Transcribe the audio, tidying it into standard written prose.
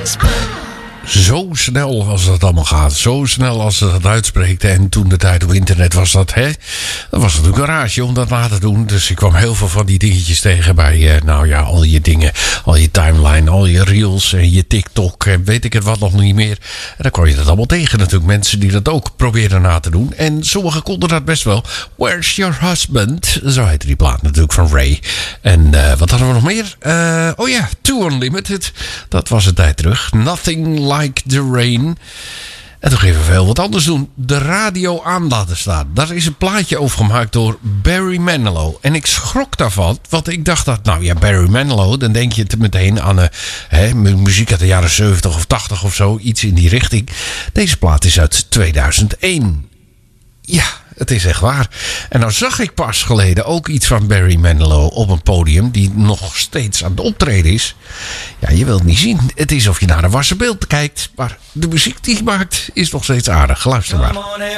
Zo snel als dat allemaal gaat. Zo snel als ze dat uitspreekt. En toen de tijd op internet was dat, hè. Dat was natuurlijk een raasje om dat na te doen. Dus ik kwam heel veel van die dingetjes tegen bij, al je dingen. Al je timeline, al je reels en je TikTok en weet ik het wat nog niet meer. En dan kwam je dat allemaal tegen natuurlijk. Mensen die dat ook probeerden na te doen. En sommigen konden dat best wel. Where's Your Husband? Zo heette die plaat natuurlijk van Ray. En wat hadden we nog meer? Too Unlimited. Dat was een tijd terug. Nothing Like the Rain. En toen gingen we veel wat anders doen. De radio aan laten staan. Daar is een plaatje over gemaakt door Barry Manilow. En ik schrok daarvan. Want ik dacht dat, Barry Manilow. Dan denk je meteen aan muziek uit de jaren 70 of 80 of zo. Iets in die richting. Deze plaat is uit 2001. Ja, het is echt waar. En nou zag ik pas geleden ook iets van Barry Manilow op een podium. Die nog steeds aan het optreden is. Ja, je wilt niet zien. Het is of je naar een wassen beeld kijkt. Maar de muziek die hij maakt is nog steeds aardig. Luister maar.